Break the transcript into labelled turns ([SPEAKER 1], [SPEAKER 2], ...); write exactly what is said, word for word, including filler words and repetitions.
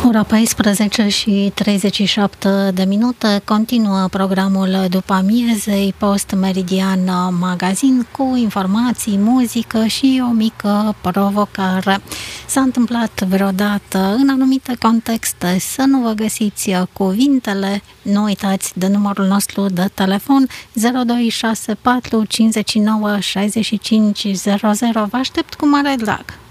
[SPEAKER 1] Ora paisprezece și treizeci și șapte de minute, continuă programul după amiezei Post Meridian Magazin cu informații, muzică și o mică provocare. S-a întâmplat vreodată în anumite contexte să nu vă găsiți cuvintele? Nu uitați de numărul nostru de telefon zero doi șase patru cincizeci și nouă șaizeci și cinci zero zero. Vă aștept cu mare drag!